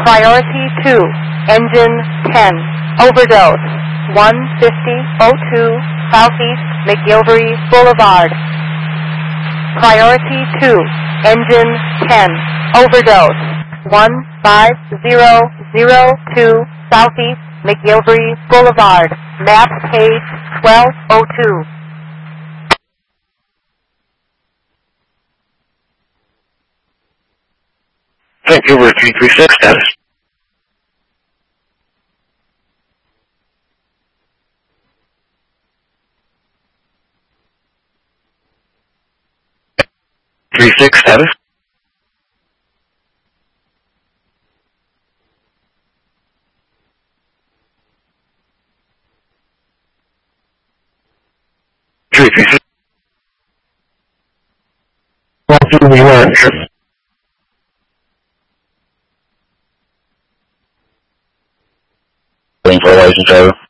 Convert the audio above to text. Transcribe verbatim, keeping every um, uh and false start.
Priority two, engine ten, overdose, one fifty oh two Southeast McGilvery Boulevard. Priority two, engine ten, overdose, one five zero zero two Southeast McGilvery Boulevard, map page twelve oh two. Vancouver three three six, status. three six, status. three three six. one two one. Waiting for a license driver.